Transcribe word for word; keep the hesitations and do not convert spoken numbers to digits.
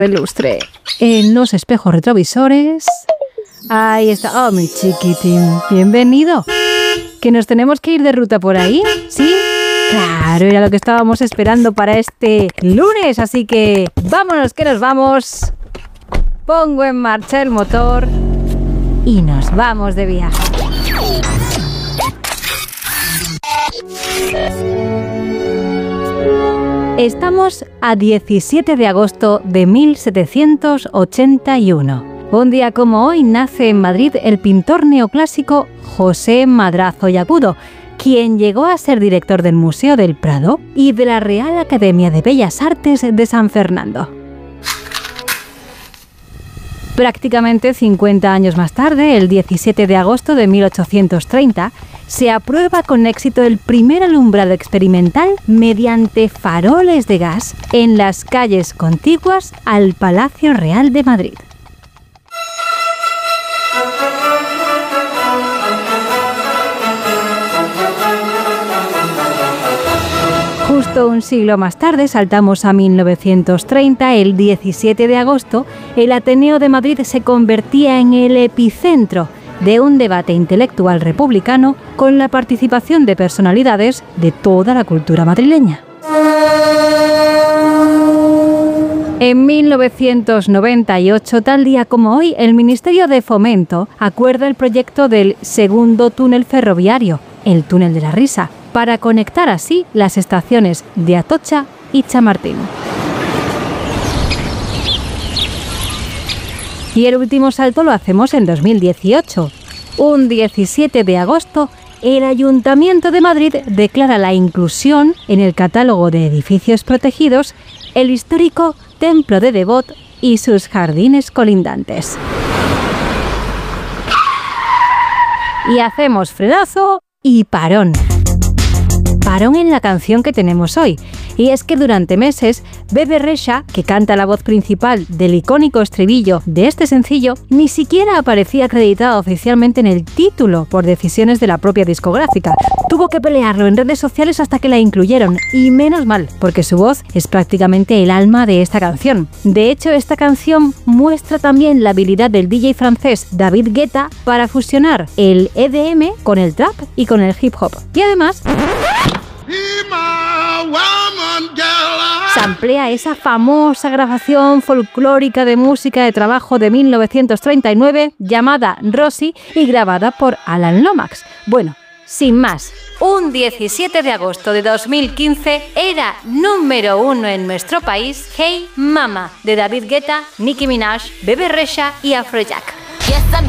el lustre, en los espejos retrovisores. Ahí está. Oh, mi chiquitín, bienvenido. ¿Que nos tenemos que ir de ruta por ahí? ¿Sí? Claro, era lo que estábamos esperando para este lunes, así que vámonos que nos vamos. Pongo en marcha el motor y nos vamos de viaje. Estamos a diecisiete de agosto de mil setecientos ochenta y uno. Un día como hoy nace en Madrid el pintor neoclásico José Madrazo y Agudo, quien llegó a ser director del Museo del Prado y de la Real Academia de Bellas Artes de San Fernando. Prácticamente cincuenta años más tarde, el diecisiete de agosto de mil ochocientos treinta, se aprueba con éxito el primer alumbrado experimental mediante faroles de gas en las calles contiguas al Palacio Real de Madrid. Justo un siglo más tarde, saltamos a mil novecientos treinta, el diecisiete de agosto, el Ateneo de Madrid se convertía en el epicentro de un debate intelectual republicano con la participación de personalidades de toda la cultura madrileña. En mil novecientos noventa y ocho, tal día como hoy, el Ministerio de Fomento acuerda el proyecto del segundo túnel ferroviario, el Túnel de la Risa, para conectar así las estaciones de Atocha y Chamartín. Y el último salto lo hacemos en dos mil dieciocho. Un diecisiete de agosto, el Ayuntamiento de Madrid declara la inclusión en el catálogo de edificios protegidos el histórico Templo de Devot y sus jardines colindantes. Y hacemos frenazo y parón. Parón en la canción que tenemos hoy. Y es que durante meses, Bebe Rexha, que canta la voz principal del icónico estribillo de este sencillo, ni siquiera aparecía acreditada oficialmente en el título por decisiones de la propia discográfica. Tuvo que pelearlo en redes sociales hasta que la incluyeron, y menos mal, porque su voz es prácticamente el alma de esta canción. De hecho, esta canción muestra también la habilidad del D J francés David Guetta para fusionar el E D M con el trap y con el hip hop. Y además samplea esa famosa grabación folclórica de música de trabajo de mil novecientos treinta y nueve llamada Rosie y grabada por Alan Lomax. Bueno, sin más, un diecisiete de agosto de dos mil quince era número uno en nuestro país Hey Mama de David Guetta, Nicki Minaj, Bebe Rexha y Afrojack.